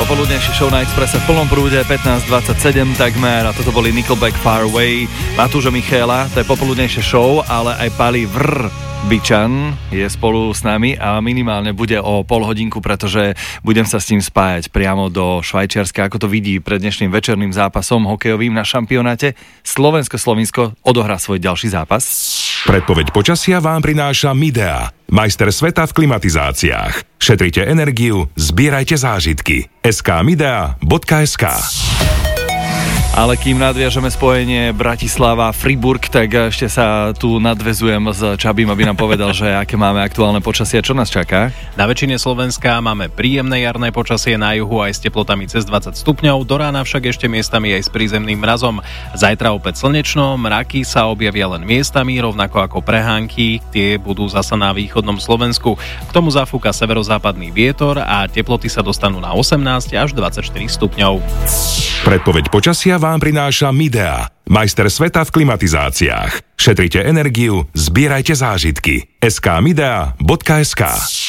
Popoludnejšie show na Expresse v plnom prúde, 15:27 takmer, a toto boli Nickelback Far Away, Matúša Michaela, to je popoludnejšie show, ale aj Pali Bičan je spolu s nami a minimálne bude o pol hodinku, pretože budem sa s ním spájať priamo do Švajčiarska, ako to vidí pred dnešným večerným zápasom hokejovým na šampionáte. Slovensko odohrá svoj ďalší zápas. Predpoveď počasia vám prináša Midea, majster sveta v klimatizáciách. Šetrite energiu, zbierajte zážitky. skmidea.sk. Ale kým nadviažeme spojenie Bratislava-Friburg, tak ešte sa tu nadväzujem s Čabím, aby nám povedal, že aké máme aktuálne počasie, čo nás čaká. Na väčšine Slovenska máme príjemné jarné počasie, na juhu aj s teplotami cez 20 stupňov, do rána však ešte miestami aj s prízemným mrazom. Zajtra opäť slnečno, mraky sa objavia len miestami, rovnako ako prehánky, tie budú zasa na východnom Slovensku. K tomu zafúka severozápadný vietor a teploty sa dostanú na 18 až 24 stupňov. Predpoveď počasia vám prináša Midea, majster sveta v klimatizáciách. Šetrite energiu, zbierajte zážitky. skmidea.sk.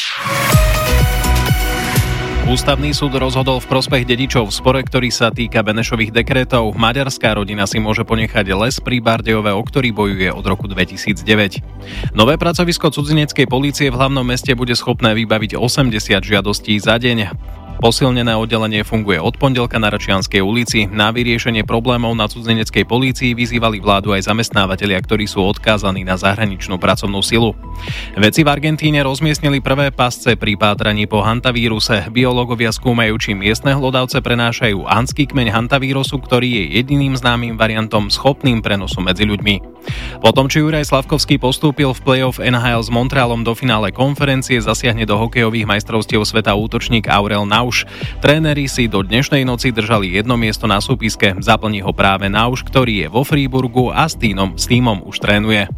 Ústavný súd rozhodol v prospech dedičov v spore, ktorý sa týka Benešových dekrétov. Maďarská rodina si môže ponechať les pri Bardejove, o ktorý bojuje od roku 2009. Nové pracovisko cudzineckej polície v hlavnom meste bude schopné vybaviť 80 žiadostí za deň. Posilnené oddelenie funguje od pondelka na Račianskej ulici. Na vyriešenie problémov na cudzineckej polícii vyzývali vládu aj zamestnávatelia, ktorí sú odkázaní na zahraničnú pracovnú silu. Vedci v Argentíne rozmiestnili prvé pasce pri pátraní po hantavíruse. Biológovia skúmajú, či miestne hlodavce prenášajú hanský kmeň hantavírusu, ktorý je jediným známym variantom schopným prenosu medzi ľuďmi. Potom, či Juraj Slavkovský postúpil v play-off NHL s Montrealom do finále konferencie, zasiahne do hokejových majstrovstiev sveta útočník Aurel Nauš. Tréneri si do dnešnej noci držali jedno miesto na súpiske. Zaplní ho práve Nauš, ktorý je vo Freiburgu a s tímom už trénuje.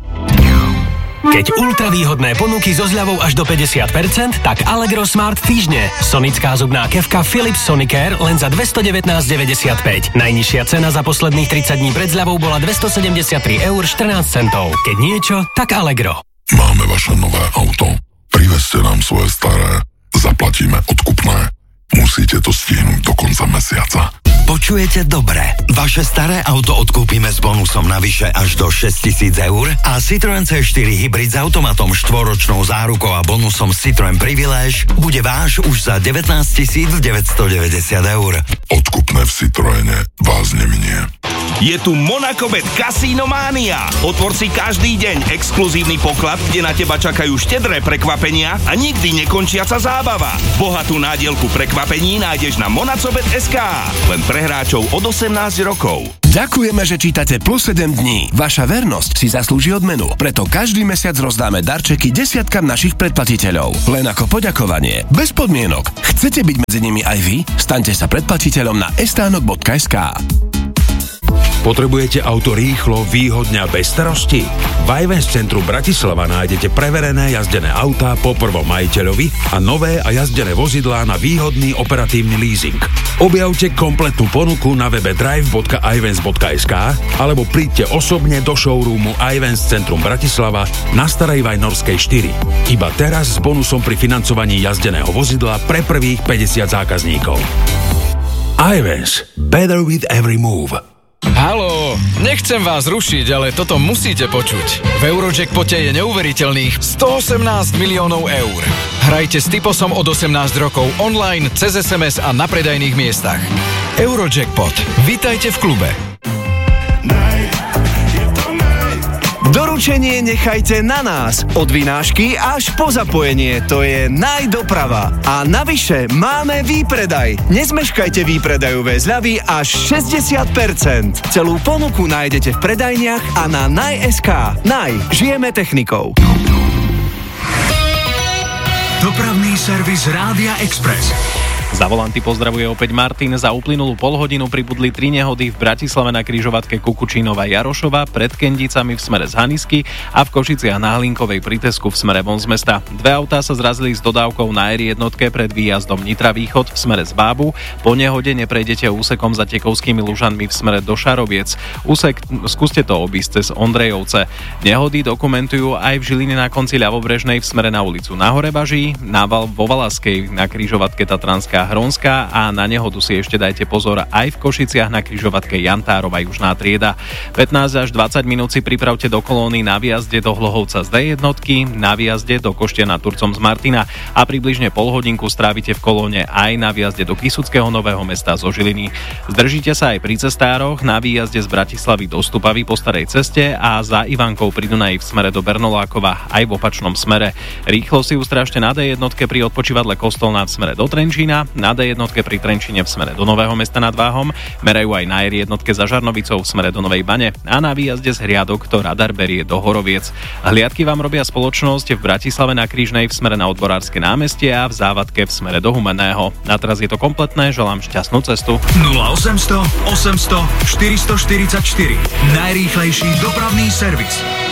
Keď ultravýhodné ponuky so zľavou až do 50%, tak Allegro Smart týždne. Sonická zubná kefka Philips Sonicare len za 219,95. Najnižšia cena za posledných 30 dní pred zľavou bola 273,14 €. Keď niečo, tak Allegro. Máme vaše nové auto. Privezte nám svoje staré. Zaplatíme odkupné. Musíte to stihnúť do konca mesiaca. Počujete dobre. Vaše staré auto odkúpime s bonusom navyše až do 6 000 € a Citroen C4 Hybrid s automatom, štvoročnou zárukou a bonusom Citroen Privilege bude váš už za 19 990 €. Odkupné v Citroene vás neminie. Je tu Monacobet Casino Mania. Otvor si každý deň exkluzívny poklad, kde na teba čakajú štedré prekvapenia a nikdy nekončiaca zábava. Bohatú nádielku prekvapení nájdeš na monacobet.sk. Len pre hráčov od 18 rokov. Ďakujeme, že čítate Plus 7 dní. Vaša vernosť si zaslúži odmenu, preto každý mesiac rozdáme darčeky desiatkam našich predplatiteľov. Len ako poďakovanie, bez podmienok. Chcete byť medzi nimi aj vy? Staňte sa predplatiteľom na estánok.sk. Potrebujete auto rýchlo, výhodne a bez starosti? V Ivens centru Bratislava nájdete preverené jazdené autá po prvom majiteľovi a nové a jazdené vozidlá na výhodný operatívny leasing. Objavte kompletnú ponuku na webe drive.ivens.sk alebo príďte osobne do showroomu Ivens centrum Bratislava na Starej Vajnorskej 4. Iba teraz s bonusom pri financovaní jazdeného vozidla pre prvých 50 zákazníkov. Ivens. Better with every move. Haló, nechcem vás rušiť, ale toto musíte počuť. V Eurojackpote je neuveriteľných 118 miliónov eur. Hrajte s Typosom od 18 rokov online, cez SMS a na predajných miestach. Eurojackpot. Vitajte v klube. Doručenie nechajte na nás. Od vynášky až po zapojenie. To je Najdoprava. A navyše máme výpredaj. Nezmeškajte výpredajové zľavy až 60%. Celú ponuku nájdete v predajniach a na Naj.sk. Naj. Žijeme technikou. Dopravný servis Rádia Express. Za volanty pozdravuje opäť Martin. Za uplynulú polhodinu pribudli 3 nehody v Bratislave na križovatke Kukučínova Jarošova, pred Kendicami v smere z Hanisky a v Košiciach na Hlinkovej pri Tesku v smere von z mesta. 2 autá sa zrazili s dodávkou na R1 pred výjazdom Nitra Východ v smere z Bábu. Po nehode neprejdete úsekom za Tekovskými Lužanmi v smere do Šaroviec. Úsek skúste to obísť cez Ondrejovce. Nehody dokumentujú aj v Žiline na konci ľavobrežnej v smere na ulicu na Horebaží, vo Valaskej na križovatke Tatranská Spišská Hronská a na nehodu si ešte dajte pozor aj v Košiciach na križovatke Jantárova Južná trieda. 15 až 20 minút si pripravte do kolóny na výjazde do Hlohovca z D1, na výjazde do Koštiana Turcom z Martina a približne pol hodinku strávite v kolóne aj na výjazde do Kysuckého Nového Mesta zo Žiliny. Zdržíte sa aj pri cestároch na výjazde z Bratislavy do Stupavy po starej ceste a za Ivankou pri Dunaji v smere do Bernolákova aj v opačnom smere. Rýchlo si ustrážte na D1 pri odpočívadle Kostolná v smere do Trenčína, na D1 pri Trenčíne v smere do Nového Mesta nad Váhom, merajú aj na R1 za Žarnovicou v smere do Novej Bane a na výjazde z Hriadok to radar berie do Horoviec. Hliadky vám robia spoločnosť v Bratislave na Krížnej v smere na Odborárske námestie a v Závadke v smere do Humenného. Na teraz je to kompletné, želám šťastnú cestu. 0800 800 444 najrýchlejší dopravný servis.